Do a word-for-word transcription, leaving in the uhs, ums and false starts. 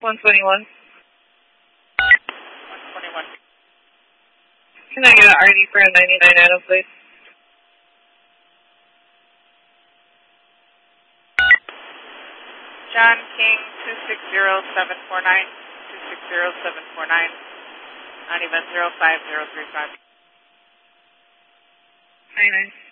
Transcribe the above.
one twenty-one. one twenty-one. Can I get an R D for a ninety-nine item, please? John King, two six zero seven four nine, two six zero seven four nine, on event zero five zero three five. ninety-nine.